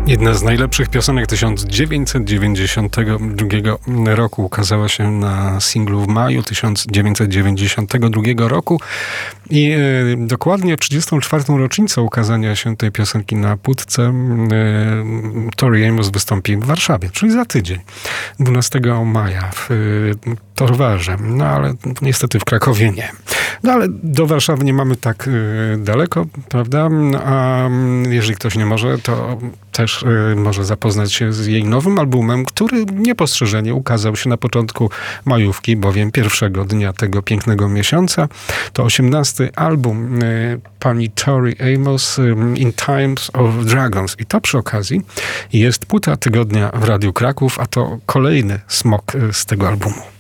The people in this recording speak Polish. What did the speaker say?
Jedna z najlepszych piosenek 1992 roku ukazała się na singlu w maju 1992 roku i dokładnie w 34. rocznicę ukazania się tej piosenki na płytce Tori Amos wystąpi w Warszawie, czyli za tydzień, 12 maja w Torwarze. No ale niestety w Krakowie nie. No ale do Warszawy nie mamy tak daleko, prawda? A jeżeli ktoś nie może, to też może zapoznać się z jej nowym albumem, który niepostrzeżenie ukazał się na początku majówki, bowiem pierwszego dnia tego pięknego miesiąca. To 18. album pani Tori Amos, In Times of Dragons. I to przy okazji jest płyta tygodnia w Radiu Kraków, a to kolejny smok z tego albumu.